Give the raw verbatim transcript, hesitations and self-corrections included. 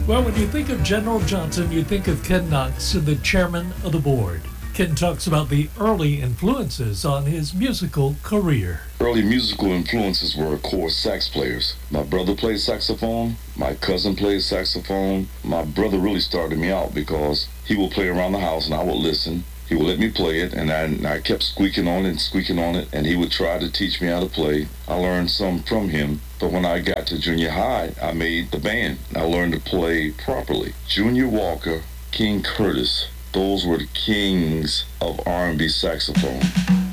Well, when you think of General Johnson, you think of Ken Knox, the chairman of the board. Ken talks about the early influences on his musical career. Early musical influences were, of course, sax players. My brother played saxophone. My cousin played saxophone. My brother really started me out because he would play around the house and I would listen. He would let me play it, and I, and I kept squeaking on it and squeaking on it, and he would try to teach me how to play. I learned some from him, but when I got to junior high, I made the band. I learned to play properly. Junior Walker, King Curtis, those were the kings of R and B saxophone.